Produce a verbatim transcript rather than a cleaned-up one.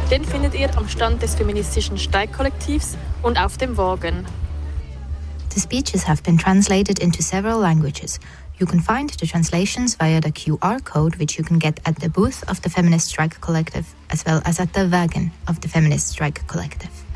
Den findet ihr am Stand des feministischen Streikkollektivs und auf dem Wagen. The speeches have been translated into several languages. You can find the translations via the Q R code, which you can get at the booth of the Feminist Strike Collective, as well as at the wagon of the Feminist Strike Collective.